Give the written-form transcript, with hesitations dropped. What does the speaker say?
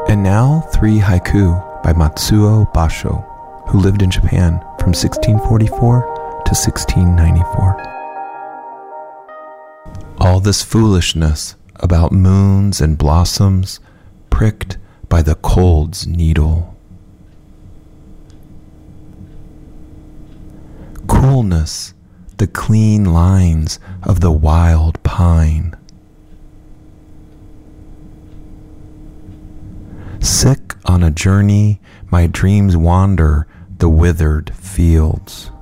And now 3 haiku by Matsuo Basho, who lived in Japan from 1644 to 1694. All this foolishness about moons and blossoms pricked by the cold's needle. Coolness, the clean lines of the wild pine. Sick on a journey, my dreams wander the withered fields.